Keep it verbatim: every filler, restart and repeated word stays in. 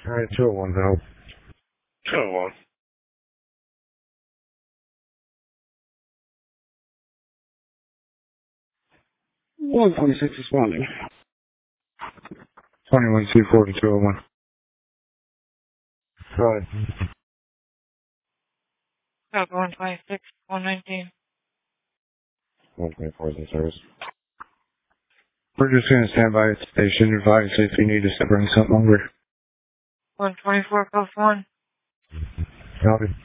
Alright, two oh one, Val. two oh one. one twenty-six responding. twenty-one two forty two oh one. Right. Copy one twenty-six, one nineteen. one twenty-four is in service. We're just going to stand by at the station. Advise if you need us to bring something over. one twenty-four plus one. Copy.